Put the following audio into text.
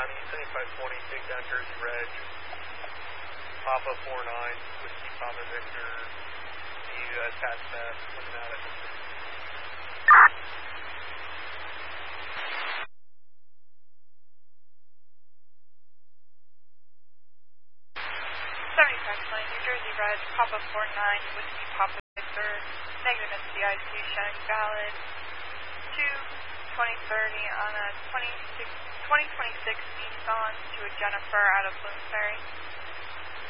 County, 7520, take down Jersey Reg, Papa 49, Whiskey Papa Victor, the attached fast, looking at it. 7520, New Jersey Reg, Papa 49, Whiskey Papa Victor, negative NCIC, showing valid 2-2030 on a 2026 Nissan to a Jennifer out of Bloomsbury.